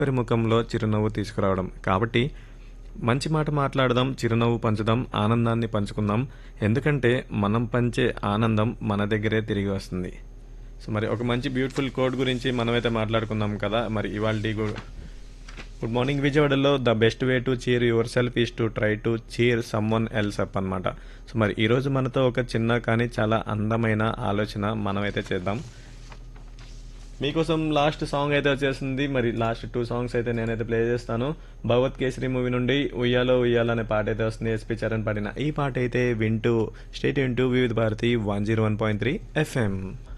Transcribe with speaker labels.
Speaker 1: ఒకరి ముఖంలో చిరునవ్వు తీసుకురావడం. కాబట్టి మంచి మాట మాట్లాడదాం, చిరునవ్వు పంచుదాం, ఆనందాన్ని పంచుకుందాం. ఎందుకంటే మనం పంచే ఆనందం మన దగ్గరే తిరిగి వస్తుంది. సో మరి ఒక మంచి బ్యూటిఫుల్ కోడ్ గురించి మనమైతే మాట్లాడుకుందాం కదా. మరి ఇవాల్టి గుడ్ మార్నింగ్ విజయవాడలో the best way to cheer your self is to try to cheer someone else up అనమాట. సో మరి ఈరోజు మనతో ఒక చిన్న కానీ చాలా అందమైన ఆలోచన మనమైతే చేద్దాం. మీకోసం లాస్ట్ సాంగ్ అయితే వచ్చేసింది. మరి లాస్ట్ 2 సాంగ్స్ అయితే నేనైతే ప్లే చేస్తాను. భగవత్ కేసరి మూవీ నుండి ఉయ్యాలో ఉయ్యాలో అనే పాట అయితే వస్తుంది. ఎస్పి చరణ్ పాడిన ఈ పాట అయితే వింటూ స్టేట్ వింటూ వివిధ భారతి 101.3 FM.